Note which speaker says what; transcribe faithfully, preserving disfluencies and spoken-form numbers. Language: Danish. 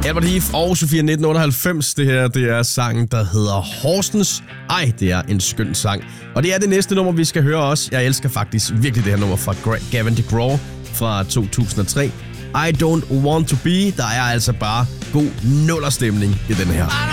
Speaker 1: Albert Heath og Sofia nitten otteoghalvfems. Det her, det er sangen, der hedder Horsens. Ej, det er en skøn sang. Og det er det næste nummer, vi skal høre også. Jeg elsker faktisk virkelig det her nummer fra Gavin DeGraw fra to tusind og tre. I Don't Want To Be. Der er altså bare god nullerstemning i den her.